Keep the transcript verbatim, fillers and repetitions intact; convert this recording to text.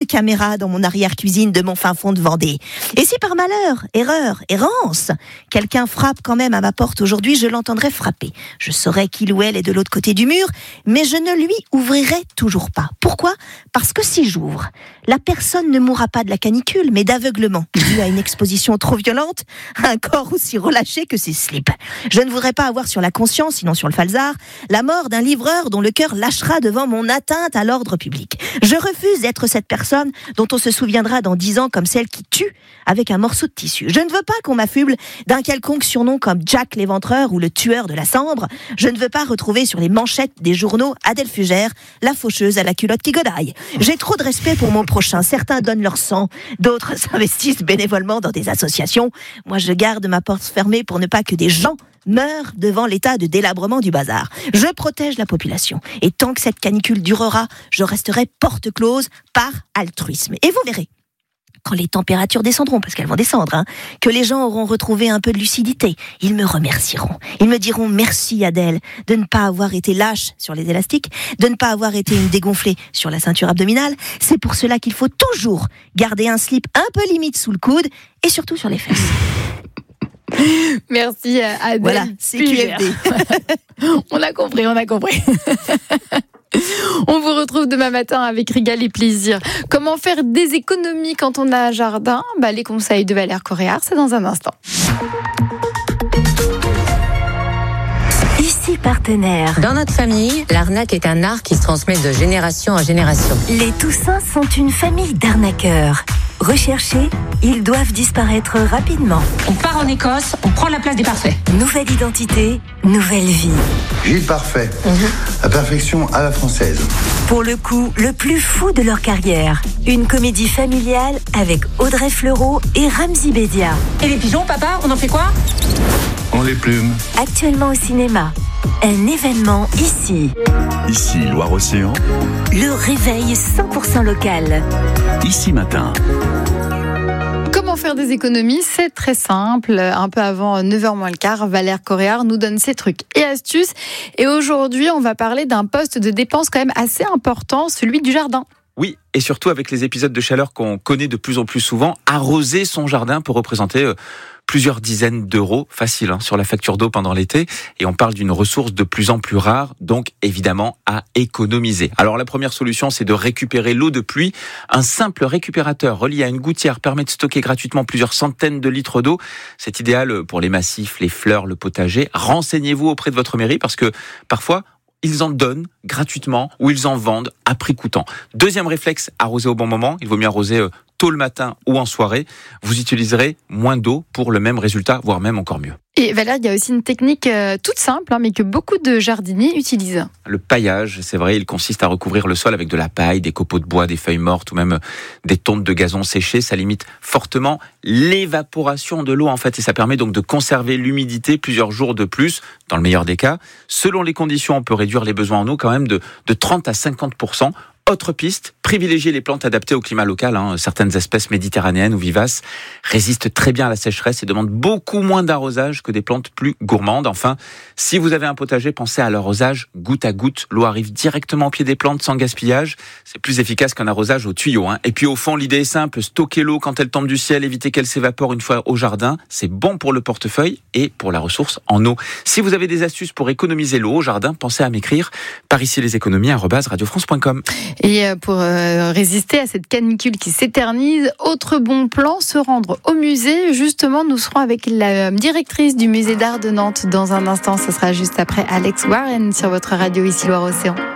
caméra dans mon arrière-cuisine de mon fin fond de Vendée. Et si par malheur, erreur, errance, quelqu'un frappe quand même à ma porte aujourd'hui, je l'entendrai frapper. Je saurai qu'il ou elle est de l'autre côté du mur, mais je ne lui ouvrirai toujours pas. Pourquoi ? Parce que si j'ouvre, la personne ne mourra pas de la canicule, mais d'aveuglement, dû à une exposition trop violente, à un corps aussi relâché que ses slips. Je ne voudrais pas avoir sur la conscience, sinon sur le falzar, la mort d'un livreur dont le cœur lâchera devant mon atteinte à l'ordre public. Je refuse d'être cette personne dont on se souviendra dans dix ans comme celle qui tue avec un morceau de tissu. Je ne veux pas qu'on m'affuble d'un quelconque surnom comme Jack l'éventreur ou le tueur de la Sambre. Je ne veux pas retrouver sur les manchettes des journaux Adèle Fugère, la faucheuse à la culotte qui godaille. J'ai trop de respect pour mon prochain. Certains donnent leur sang, d'autres s'investissent bénévolement dans des associations. Moi, je garde ma porte fermée pour ne pas que des gens meurent devant l'état de délabrement du bazar. Je protège la population. Et tant que cette canicule durera, je resterai porte close par altruisme. Et vous verrez, quand les températures descendront, parce qu'elles vont descendre, hein, que les gens auront retrouvé un peu de lucidité, ils me remercieront. Ils me diront merci Adèle de ne pas avoir été lâche sur les élastiques, de ne pas avoir été une dégonflée sur la ceinture abdominale. C'est pour cela qu'il faut toujours garder un slip un peu limite sous le coude et surtout sur les fesses. Merci Adèle. Voilà, c'est Q F D. On a compris, on a compris. On vous retrouve demain matin avec Régal et Plaisir. Comment faire des économies quand on a un jardin ? Bah, les conseils de Valère Coréard, c'est dans un instant. Ici Partenaire. Dans notre famille, l'arnaque est un art qui se transmet de génération en génération. Les Toussins sont une famille d'arnaqueurs. Recherchés, ils doivent disparaître rapidement. On part en Écosse, on prend la place des parfaits. Nouvelle identité, nouvelle vie. Gilles Parfait, mmh. La perfection à la française. Pour le coup, le plus fou de leur carrière. Une comédie familiale avec Audrey Fleurot et Ramzy Bédia. Et les pigeons, papa, on en fait quoi ? On les plume. Actuellement au cinéma. Un événement ici. Ici, Loire-Océan. Le réveil cent pour cent local. Ici matin. Comment faire des économies ? C'est très simple. Un peu avant neuf heures moins le quart, Valère Coréard nous donne ses trucs et astuces. Et aujourd'hui, on va parler d'un poste de dépense quand même assez important, celui du jardin. Oui, et surtout avec les épisodes de chaleur qu'on connaît de plus en plus souvent, arroser son jardin peut représenter euh, plusieurs dizaines d'euros, facile, hein, sur la facture d'eau pendant l'été. Et on parle d'une ressource de plus en plus rare, donc évidemment à économiser. Alors la première solution, c'est de récupérer l'eau de pluie. Un simple récupérateur relié à une gouttière permet de stocker gratuitement plusieurs centaines de litres d'eau. C'est idéal pour les massifs, les fleurs, le potager. Renseignez-vous auprès de votre mairie parce que parfois, ils en donnent gratuitement ou ils en vendent à prix coûtant. Deuxième réflexe, arroser au bon moment. Il vaut mieux arroser tôt le matin ou en soirée. Vous utiliserez moins d'eau pour le même résultat, voire même encore mieux. Et Valère, il y a aussi une technique euh, toute simple, hein, mais que beaucoup de jardiniers utilisent. Le paillage, c'est vrai, il consiste à recouvrir le sol avec de la paille, des copeaux de bois, des feuilles mortes ou même des tontes de gazon séchées. Ça limite fortement l'évaporation de l'eau, en fait, et ça permet donc de conserver l'humidité plusieurs jours de plus, dans le meilleur des cas. Selon les conditions, on peut réduire les besoins en eau quand même de, de trente à cinquante pour cent. Autre piste, privilégier les plantes adaptées au climat local. Hein. Certaines espèces méditerranéennes ou vivaces résistent très bien à la sécheresse et demandent beaucoup moins d'arrosage que des plantes plus gourmandes. Enfin, si vous avez un potager, pensez à l'arrosage goutte à goutte. L'eau arrive directement au pied des plantes sans gaspillage. C'est plus efficace qu'un arrosage au tuyau. Hein. Et puis au fond, l'idée est simple, stocker l'eau quand elle tombe du ciel, éviter qu'elle s'évapore une fois au jardin. C'est bon pour le portefeuille et pour la ressource en eau. Si vous avez des astuces pour économiser l'eau au jardin, pensez à m'écrire par ici les économies arobase radio france point com. Et pour euh, résister à cette canicule qui s'éternise, autre bon plan, se rendre au musée. Justement, nous serons avec la directrice du musée d'art de Nantes dans un instant. Ce sera juste après Alex Warren sur votre radio ici Loire-Océan.